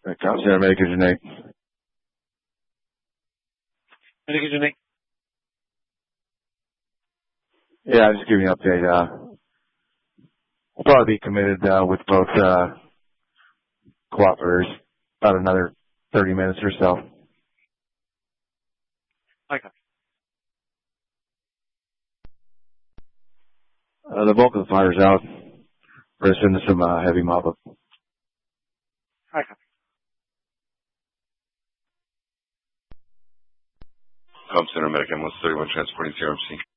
Comm Center, Medic Agent Nate. Medic Agent Nate. Yeah, just giving you an update. We'll probably be committed with both cooperators about another 30 minutes or so. Okay. The bulk of the fire's out. We're just into some heavy mop-up. Okay. Comm Center, Medic Ambulance 31 transporting CRMC.